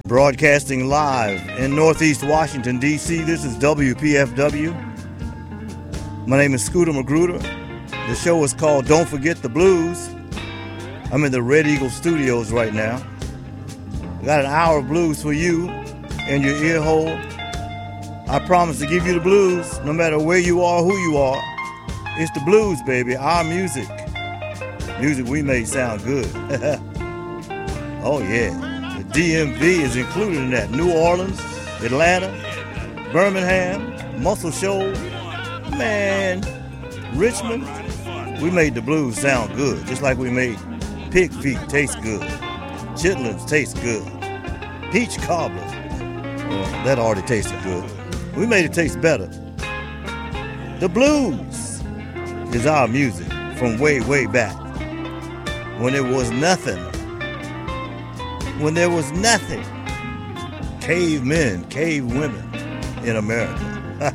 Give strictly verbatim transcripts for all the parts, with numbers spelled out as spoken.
Broadcasting live in Northeast Washington, D C, this is W P F W. My name is Scooter Magruder. The show is called Don't Forget the Blues. I'm in the Red Eagle Studios right now. I got an hour of blues for you in your ear hole. I promise to give you the blues no matter where you are, who you are. It's the blues, baby, our music. Music we made sound good. Oh, yeah. The D M V is included in that. New Orleans, Atlanta, Birmingham, Muscle Shoals, man, Richmond. We made the blues sound good, just like we made pig feet taste good. Chitlins taste good. Peach cobbler, well, that already tasted good. We made it taste better. The blues is our music from way, way back. When there was nothing. When there was nothing. Cavemen, cave women in America.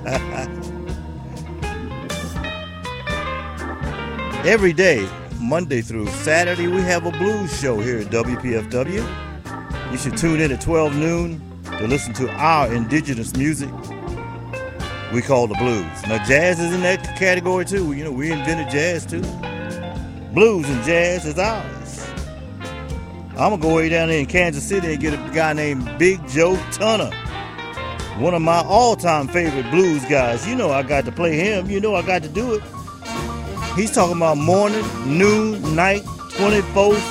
Every day, Monday through Saturday, we have a blues show here at W P F W. You should tune in at twelve noon to listen to our indigenous music we call the blues. Now, jazz is in that category too. You know, we invented jazz too. Blues and jazz is ours. I'm going to go way down there in Kansas City and get a guy named Big Joe Tunner. One of my all-time favorite blues guys. You know I got to play him. You know I got to do it. He's talking about morning, noon, night, twenty-four